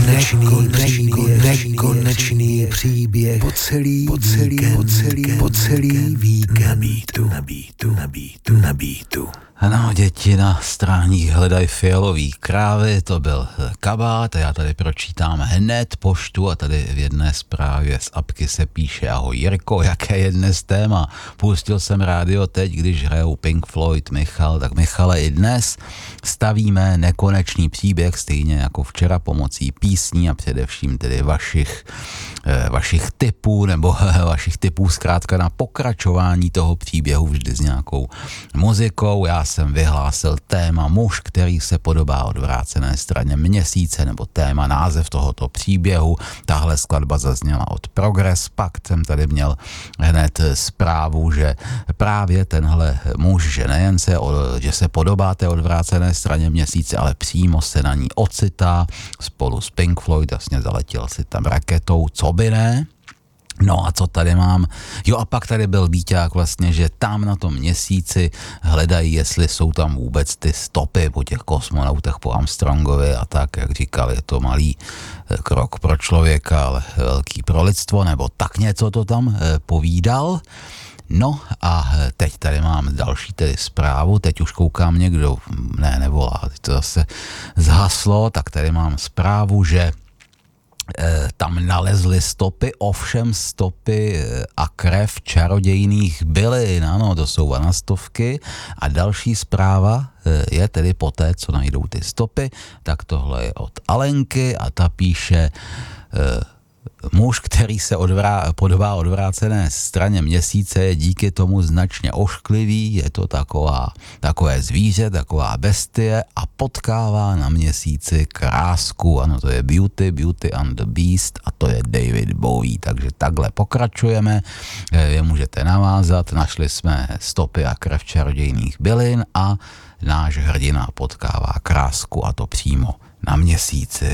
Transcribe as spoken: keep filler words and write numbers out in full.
nekonečný, nekonečný, nekonečný příběh po celý, po celý, po celý, po celý víkend na beatu, na beatu, na beatu, na beatu. Ano, děti na stráních hledají fialový krávy, to byl Kabát a já tady pročítám hned poštu a tady v jedné zprávě z apky se píše: ahoj Jirko, jaké je dnes téma? Pustil jsem rádio teď, když hrajou Pink Floyd, Michal, tak Michale, i dnes stavíme nekonečný příběh stejně jako včera pomocí písní a především tedy vašich, vašich tipů nebo vašich tipů zkrátka na pokračování toho příběhu vždy s nějakou muzikou. Já jsem vyhlásil téma muž, který se podobá odvrácené straně měsíce, nebo téma, název tohoto příběhu. Tahle skladba zazněla od Progress, pak jsem tady měl hned zprávu, že právě tenhle muž, že nejen se, že se podobá té odvrácené straně měsíce, ale přímo se na ní ocitá spolu s Pink Floyd, jasně zaletěl si tam raketou, co by ne. No a co tady mám? Jo, a pak tady byl výťák vlastně, že tam na tom měsíci hledají, jestli jsou tam vůbec ty stopy po těch kosmonautech, po Armstrongovi a tak, jak říkal, je to malý krok pro člověka, ale velký pro lidstvo, nebo tak něco to tam povídal. No a teď tady mám další tedy zprávu, teď už koukám někdo, ne, nevolá, teď to zase zhaslo, tak tady mám zprávu, že tam nalezli stopy, ovšem stopy a krev čarodějných bylin, ano, to jsou vanastovky. A další zpráva je tedy poté, co najdou ty stopy, tak tohle je od Alenky a ta píše: muž, který se odvrá, podobá odvrácené straně měsíce, je díky tomu značně ošklivý, je to taková, takové zvíře, taková bestie a potkává na měsíci krásku. Ano, to je Beauty, Beauty and the Beast a to je David Bowie, takže takhle pokračujeme, je můžete navázat, našli jsme stopy a krev čarodějných bylin a náš hrdina potkává krásku a to přímo na měsíci.